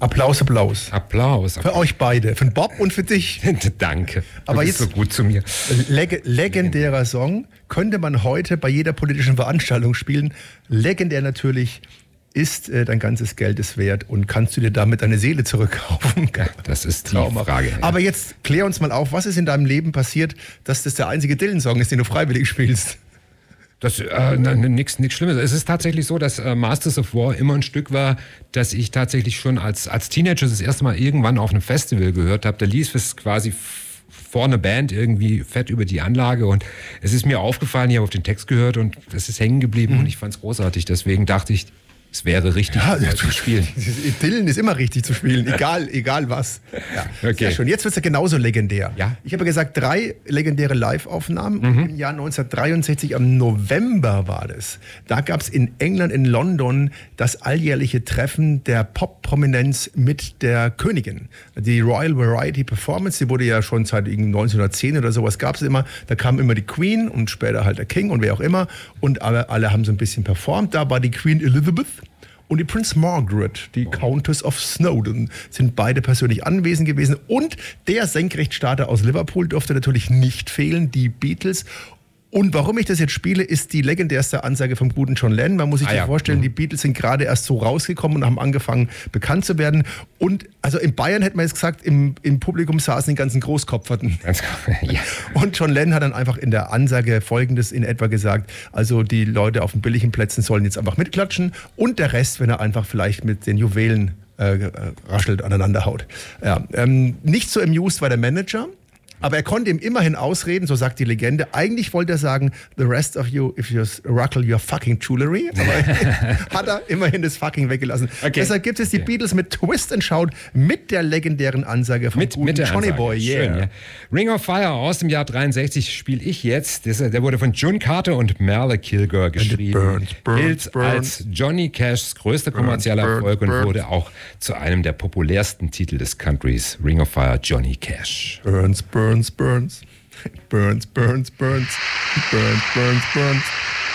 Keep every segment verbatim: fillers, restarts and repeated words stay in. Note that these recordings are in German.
Applaus, Applaus. Applaus. Für euch beide, für Bob und für dich. Danke. Aber du bist jetzt so gut zu mir. Leg- legendärer Song, könnte man heute bei jeder politischen Veranstaltung spielen. Legendär natürlich, ist äh, dein ganzes Geld es wert und kannst du dir damit deine Seele zurückkaufen? Ja, das ist die Traumhaft. Frage. Ja. Aber jetzt klär uns mal auf, was ist in deinem Leben passiert, dass das der einzige Dylan-Song ist, den du freiwillig spielst? Das äh, nichts Schlimmes. Es ist tatsächlich so, dass äh, Masters of War immer ein Stück war, dass ich tatsächlich schon als, als Teenager das erste Mal irgendwann auf einem Festival gehört habe. Da lief es quasi f- vor einer Band irgendwie fett über die Anlage und es ist mir aufgefallen, ich habe auf den Text gehört und es ist hängen geblieben mhm. und ich fand es großartig. Deswegen dachte ich, es wäre richtig ja, zu spielen. Dylan ist immer richtig zu spielen, egal, egal was. Ja, okay. Sehr schön. Jetzt wird es ja genauso legendär. Ja. Ich habe gesagt, drei legendäre Live-Aufnahmen. Mhm. Im Jahr neunzehnhundertdreiundsechzig, am November war das. Da gab es in England, in London, das alljährliche Treffen der Pop-Prominenz mit der Königin. Die Royal Variety Performance, die wurde ja schon seit neunzehnhundertzehn oder sowas, gab es immer. Da kam immer die Queen und später halt der King und wer auch immer. Und alle, alle haben so ein bisschen performt. Da war die Queen Elizabeth und die Prince Margaret, die Countess of Snowdon, sind beide persönlich anwesend gewesen. Und der Senkrechtstarter aus Liverpool durfte natürlich nicht fehlen, die Beatles. Und warum ich das jetzt spiele, ist die legendärste Ansage vom guten John Lennon. Man muss sich ah, ja ja. vorstellen, mhm. die Beatles sind gerade erst so rausgekommen und haben angefangen, bekannt zu werden. Und also in Bayern hätte man jetzt gesagt, im, im Publikum saßen die ganzen Großkopferten. Ganz ja. Und John Lennon hat dann einfach in der Ansage Folgendes in etwa gesagt: Also die Leute auf den billigen Plätzen sollen jetzt einfach mitklatschen und der Rest, wenn er einfach vielleicht mit den Juwelen äh, raschelt, aneinander haut. Ja, ähm, nicht so amused war der Manager. Aber er konnte ihm immerhin ausreden, so sagt die Legende. Eigentlich wollte er sagen, the rest of you, if you ruckle your fucking jewelry. Aber hat er immerhin das fucking weggelassen. Okay. Deshalb gibt es die okay. Beatles mit Twist and Shout mit der legendären Ansage von mit, mit der Johnny Ansage. Boy. Yeah. Schön, ja. Ring of Fire aus dem Jahr dreiundsechzig spiele ich jetzt. Der wurde von June Carter und Merle Kilgore geschrieben. Burns, burns, Gilt burns. als Johnny Cashs größter kommerzieller burns, Erfolg burns. und wurde auch zu einem der populärsten Titel des Countries. Ring of Fire, Johnny Cash. Burns, burns. Burns, burns, burns, burns, burns, burns, burns, burns.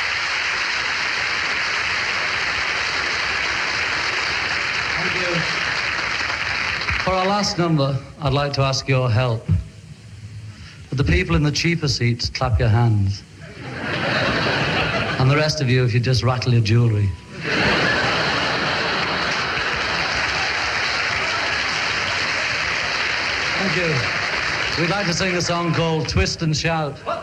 Thank you. For our last number, I'd like to ask your help. Would the people in the cheaper seats clap your hands? And the rest of you, if you just rattle your jewelry. Thank you. We'd like to sing a song called Twist and Shout.